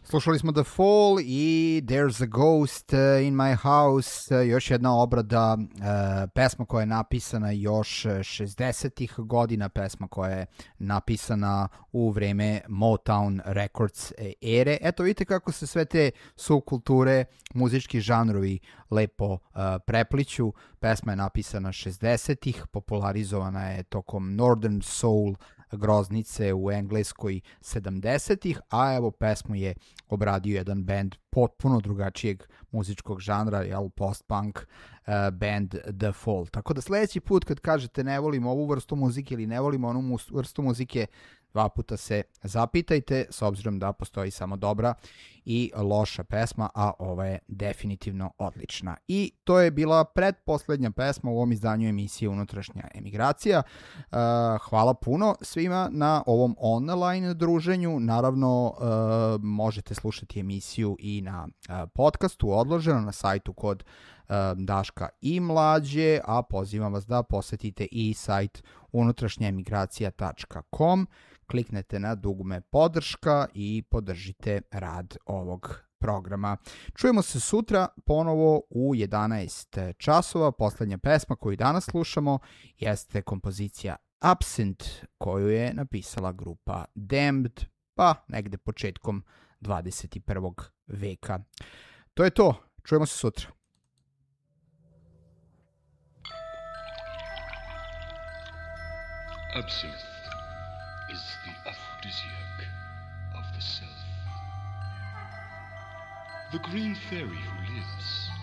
Slušali smo The Fall i There's a Ghost in My House, još jedna obrada pesma koja je napisana još 60-ih godina, pesma koja je napisana u vreme Motown Records ere. Eto vidite kako se sve te subkulture, muzički žanrovi lepo prepliću. Pesma je napisana 60-ih, popularizovana je tokom Northern Soul groznice u Engleskoj 70-ih, a evo pesmu je obradio jedan band potpuno drugačijeg muzičkog žanra, post-punk band The Fall. Tako da sledeći put kad kažete ne volim ovu vrstu muzike ili ne volim onu vrstu muzike, dva puta se zapitajte, s obzirom da postoji samo dobra i loša pesma, a ova je definitivno odlična. I to je bila pretposlednja pesma u ovom izdanju emisije Unutrašnja emigracija. Hvala puno svima na ovom online druženju. Naravno, možete slušati emisiju i na podcastu odloženo na sajtu kod Daška i Mlađe, a pozivam vas da posetite i sajt unutrašnjaemigracija.com, kliknete na dugme podrška i podržite rad ovog programa. Čujemo se sutra ponovo u 11 časova. Poslednja pesma koju danas slušamo jeste kompozicija Absent, koju je napisala grupa Damned, pa negde početkom 21. veka. To je to. Čujemo se sutra. Absinthe is the aphrodisiac of the self. The green fairy who lives